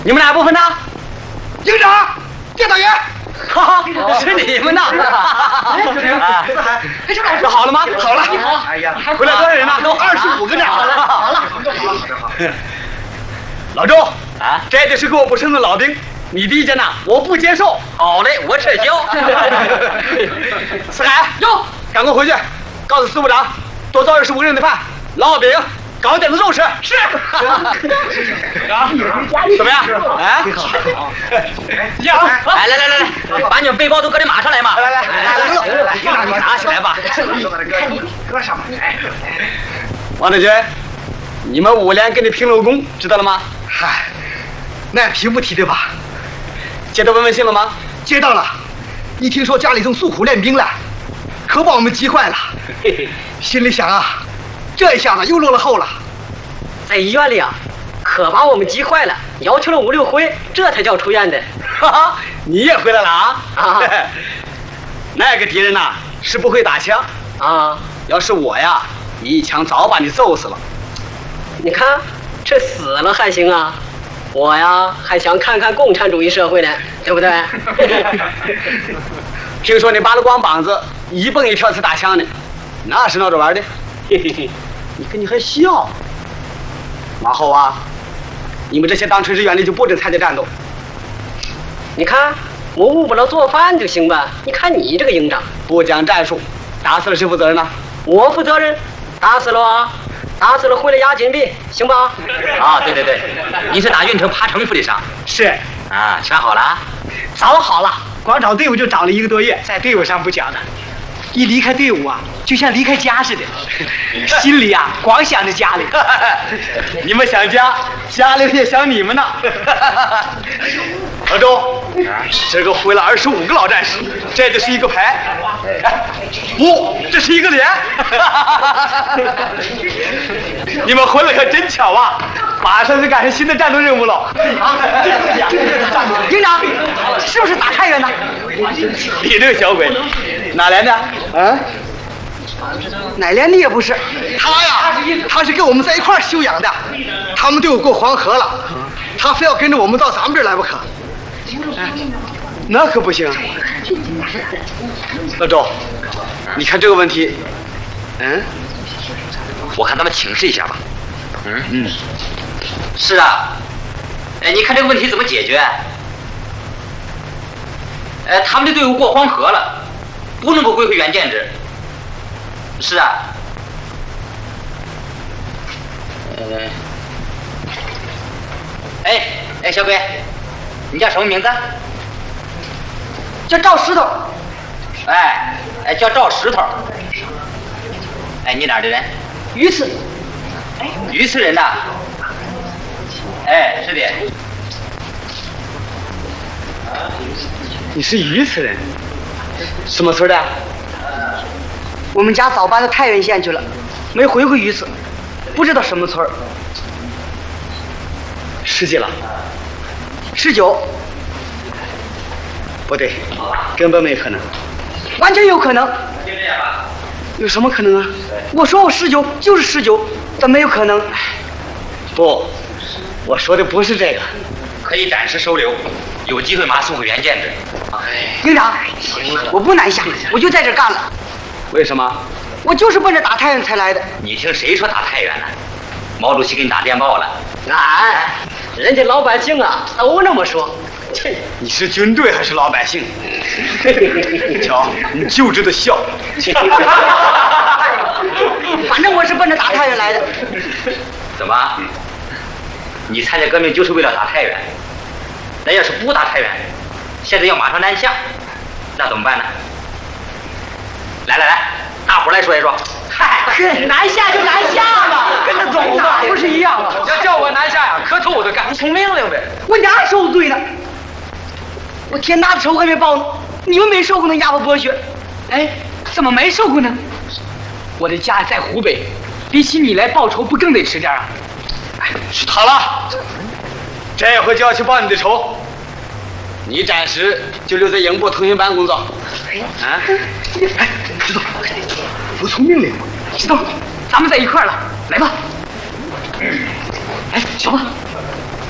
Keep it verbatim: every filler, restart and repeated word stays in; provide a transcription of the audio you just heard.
你们哪部分的？ 营长，电导员。 哈哈，是你们呐！ 哎，这老师好了吗？ 好了。 哎呀，回来多少人呢？ 都二十五个呢。好了，好了，好了。 老周啊，这就是给我不生的老兵，你的意见呢？我不接受。好嘞，我撤销。四海， 哟， 赶快回去，告诉司部长，多造二十五个人的饭，烙饼。搞点子肉吃，是。怎么样？哎，好。来来来来来，把你们背包都搁这马上来嘛！来来来来来来，你拿起来吧。 搁上吧。 王德军，你们五连给你评了个功，知道了吗？ 嗨，那平不提的吧？ 接到慰问信了吗？ 接到了。一听说家里正诉苦练兵了，可把我们急坏了。心里想啊。这一下子又落了后了， 在医院里啊，可把我们急坏了，要求了五六回，这才叫出院的。 哈哈，你也回来了啊？啊，那个敌人呐是不会打枪啊， 要是我呀，一枪早把你揍死了。 你看，这死了还行啊，我呀还想看看共产主义社会呢，对不对？ 听说你扒了光膀子，一蹦一跳去打枪呢，那是闹着玩的。嘿嘿嘿，你看你还笑。往后啊，你们这些当炊事员的就不准参加战斗。 你看我误不了做饭就行吧？你看你这个营长， 不讲战术，打死了谁负责任呢？ 我负责任，打死了啊，打死了回来押金币，行吧？ 啊，对对对，你是打运城爬城负的伤。 是啊，全好了啊？ 早好了，光找队伍就找了一个多月，在队伍上不讲的。一离开队伍啊，就像离开家似的，心里啊光想着家里。 你们想家，家里也想你们呢。老周，这个回了二十五个老战士，这就是一个排。不，这是一个连。你们回来可真巧啊！马上就赶上新的战斗任务了。 营长，是不是打太原的？ 你这个小鬼，哪来的？啊？ 哪连的也不是，他呀，他是跟我们在一块儿休养的。他们队伍过黄河了，他非要跟着我们到咱们这儿来不可。 哎，那可不行。老周，你看这个问题，嗯， 我看咱们请示一下吧。嗯嗯，是啊。哎，你看这个问题怎么解决？哎，他们的队伍过黄河了，不能够归回原建制。是啊。呃，哎哎，小鬼，你叫什么名字？ 叫赵石头。 哎哎，叫赵石头。哎，你哪儿的人？ 榆次。 榆次人呐。哎，是的。 你是榆次人，什么村的？ 我们家早搬到太原县去了，没回过榆次，不知道什么村儿。 十几了？ 十九？ 不对，根本没可能。 完全有可能。 就这样吧。 有什么可能啊？我说我十九就是十九，怎么没有可能？ 不，我说的不是这个。 可以暂时收留，有机会马上送回原建制。 哎，营长，我不南下，我就在这干了。 为什么？ 我就是奔着打太原才来的。 你听谁说打太原了？毛主席给你打电报了。 哎，人家老百姓啊都那么说。 切，你是军队还是老百姓？瞧，你就知道笑。 反正我是奔着打太原来的。 怎么？你参加革命就是为了打太原？那要是不打太原，现在要马上南下，那怎么办呢？来来来，大伙来说一说。 嗨，南下就南下吧，跟着走吧，不是一样吗？ 要叫我南下呀，磕头我都干，从命令呗。 我哪受罪呢？我天大的仇还没报呢，你们没受过那压迫剥削。 哎，怎么没受过呢？我的家在湖北，比起你来报仇，不更得吃点啊？ 哎，好了，这回就要去报你的仇。你暂时就留在营部通讯班工作。啊？ 哎，石头，服从命令。 石头，咱们在一块儿了，来吧。哎，小子。